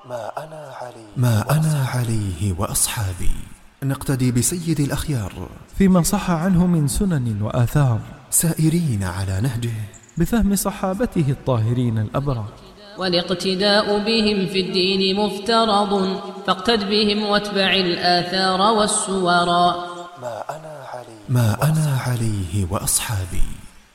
ما أنا عليه وأصحابي. نقتدي بسيد الأخيار فيما صح عنه من سنن وآثار، سائرين على نهجه بفهم صحابته الطاهرين الأبرار. والاقتداء بهم في الدين مفترض، فاقتد بهم واتبع الآثار والسورا. ما أنا عليه وأصحابي.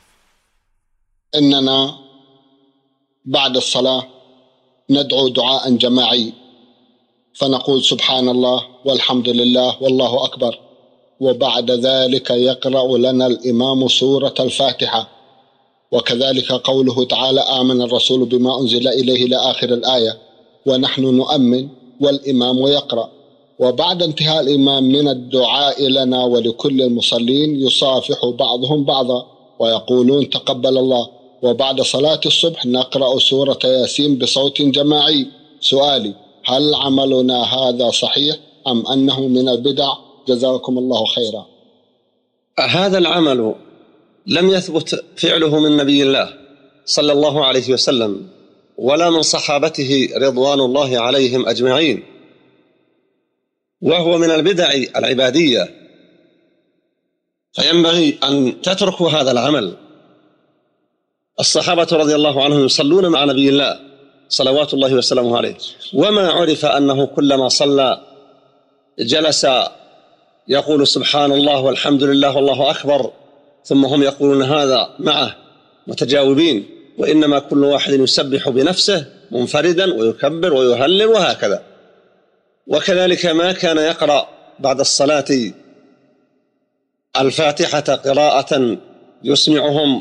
إننا بعد الصلاة ندعو دعاء جماعي، فنقول سبحان الله والحمد لله والله أكبر، وبعد ذلك يقرأ لنا الإمام سورة الفاتحة، وكذلك قوله تعالى آمن الرسول بما أنزل إليه لآخر الآية، ونحن نؤمن والإمام يقرأ. وبعد انتهاء الإمام من الدعاء لنا ولكل المصلين يصافح بعضهم بعضا ويقولون تقبل الله. وبعد صلاة الصبح نقرأ سورة ياسين بصوت جماعي. سؤالي: هل عملنا هذا صحيح أم أنه من البدع؟ جزاكم الله خيرا. هذا العمل لم يثبت فعله من نبي الله صلى الله عليه وسلم ولا من صحابته رضوان الله عليهم أجمعين، وهو من البدع العبادية، فينبغي أن تتركوا هذا العمل. الصحابة رضي الله عنهم يصلون مع نبي الله صلوات الله وسلامه عليه، وما عرف أنه كلما صلى جلس يقول سبحان الله والحمد لله والله أكبر ثم هم يقولون هذا معه متجاوبين، وإنما كل واحد يسبح بنفسه منفردا ويكبر ويهلل وهكذا. وكذلك ما كان يقرأ بعد الصلاة الفاتحة قراءة يسمعهم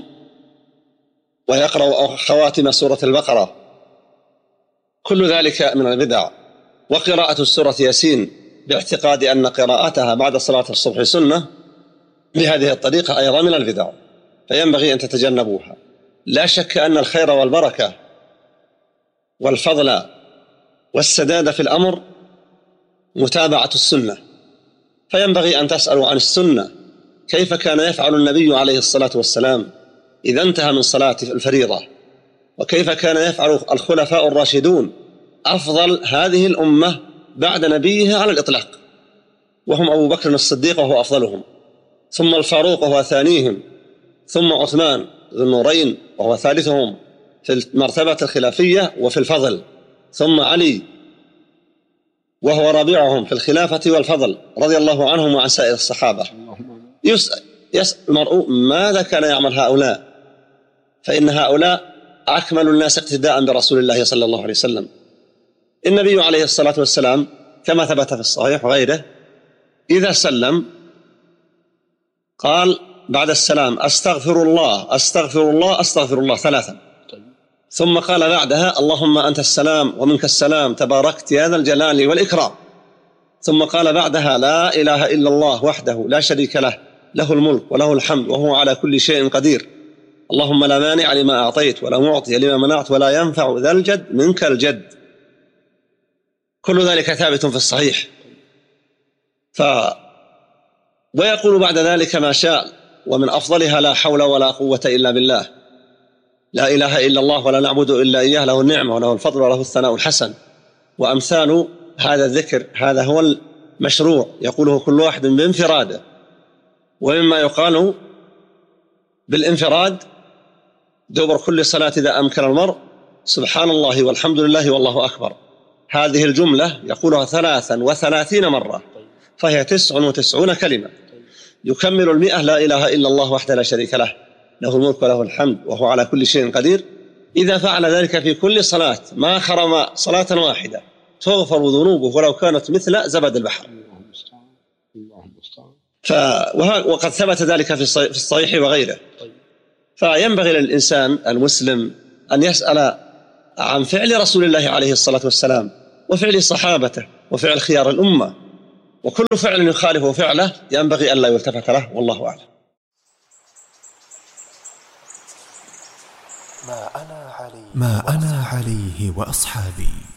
ويقرأ خواتم سورة البقرة، كل ذلك من البدع. وقراءة سورة ياسين باعتقاد أن قراءتها بعد صلاة الصبح سنة بهذه الطريقة أيضا من البدع، فينبغي أن تتجنبوها. لا شك أن الخير والبركة والفضل والسداد في الأمر متابعة السنة، فينبغي أن تسألوا عن السنة، كيف كان يفعل النبي عليه الصلاة والسلام إذا انتهى من صلاة الفريضة، وكيف كان يفعل الخلفاء الراشدون أفضل هذه الأمة بعد نبيه على الإطلاق، وهم أبو بكر الصديق وهو أفضلهم، ثم الفاروق وهو ثانيهم، ثم عثمان ذو النورين وهو ثالثهم في المرتبة الخلافية وفي الفضل، ثم علي وهو رابعهم في الخلافة والفضل رضي الله عنهم وعن سائر الصحابة. يسأل المرء ماذا كان يعمل هؤلاء، فإن هؤلاء أكمل الناس اقتداء برسول الله صلى الله عليه وسلم. النبي عليه الصلاة والسلام كما ثبت في الصحيح وغيره إذا سلم قال بعد السلام أستغفر الله أستغفر الله أستغفر الله 3، ثم قال بعدها اللهم أنت السلام ومنك السلام تباركت يا ذا الجلال والإكرام، ثم قال بعدها لا إله إلا الله وحده لا شريك له له الملك وله الحمد وهو على كل شيء قدير، اللهم لا مانع لما أعطيت ولا معطي لما منعت ولا ينفع ذا الجد منك الجد. كل ذلك ثابت في الصحيح. ويقول بعد ذلك ما شاء، ومن أفضلها لا حول ولا قوة إلا بالله، لا إله إلا الله ولا نعبد إلا إياه له النعمة وله الفضل وله الثناء الحسن، وأمثال هذا الذكر. هذا هو المشروع يقوله كل واحد بانفراده. ومما يقال بالانفراد دبر كل صلاة إذا أمكن المرء سبحان الله والحمد لله والله أكبر. هذه الجملة يقولها 33 مرة، فهي 99 كلمة، يكمل 100 لا إله إلا الله وحده لا شريك له له الملك وله الحمد وهو على كل شيء قدير. إذا فعل ذلك في كل صلاة ما خرم صلاة واحدة تغفر ذنوبه ولو كانت مثل زبد البحر. وقد ثبت ذلك في الصحيح وغيره. فينبغي للإنسان المسلم أن يسأل عن فعل رسول الله عليه الصلاة والسلام وفعل صحابته وفعل خيار الأمة، وكل فعل يخالف فعله ينبغي أن لا يلتفت له، والله أعلم. ما أنا عليه وأصحابي.